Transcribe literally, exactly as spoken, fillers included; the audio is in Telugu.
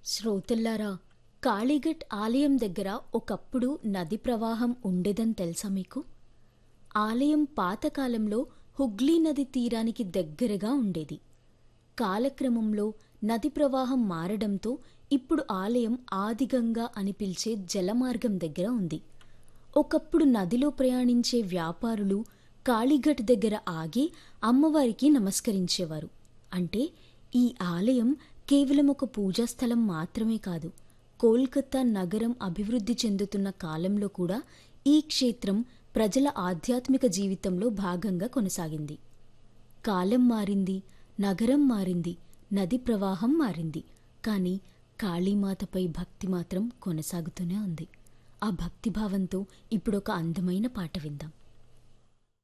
శ్రోతల్లారా, కాళీఘట్ ఆలయం దగ్గర ఒకప్పుడు నది ప్రవాహం ఉండేదని తెలుసా మీకు? ఆలయం పాతకాలంలో హుగ్లీ నది తీరానికి దగ్గరగా ఉండేది. కాలక్రమంలో నది ప్రవాహం మారడంతో ఇప్పుడు ఆలయం ఆదిగంగా అని పిలిచే జలమార్గం దగ్గర ఉంది. ఒకప్పుడు నదిలో ప్రయాణించే వ్యాపారులు కాళీఘట్ దగ్గర ఆగి అమ్మవారికి నమస్కరించేవారు. అంటే ఈ ఆలయం కేవలం ఒక పూజా స్థలం మాత్రమే కాదు, కోల్కతా నగరం అభివృద్ధి చెందుతున్న కాలంలో కూడా ఈ క్షేత్రం ప్రజల ఆధ్యాత్మిక జీవితంలో భాగంగా కొనసాగింది. కాలం మారింది, నగరం మారింది, నది ప్రవాహం మారింది, కానీ కాళీమాతపై భక్తి మాత్రం కొనసాగుతూనే ఉంది. ఆ భక్తిభావంతో ఇప్పుడొక అందమైన పాట విందాం.